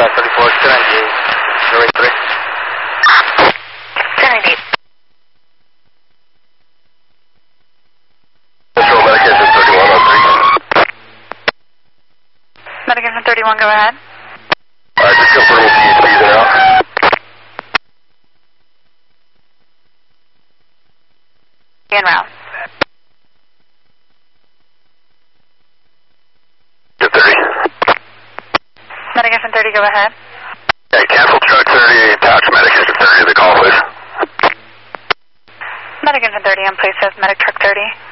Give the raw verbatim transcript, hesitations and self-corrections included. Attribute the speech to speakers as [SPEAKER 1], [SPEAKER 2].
[SPEAKER 1] five thirty-four, ten ninety-eight, zero eight three.
[SPEAKER 2] ten ninety-eight.
[SPEAKER 1] Control medication thirty-one on three.
[SPEAKER 2] Medication thirty-one, go ahead.
[SPEAKER 1] Alright, just confirming T H Ps are out.
[SPEAKER 2] En route.
[SPEAKER 1] Get thirty.
[SPEAKER 2] Medication thirty, go ahead.
[SPEAKER 1] Okay, cancel truck thirty, attach medication thirty to the call, please.
[SPEAKER 2] Medication thirty, in place says medic truck thirty.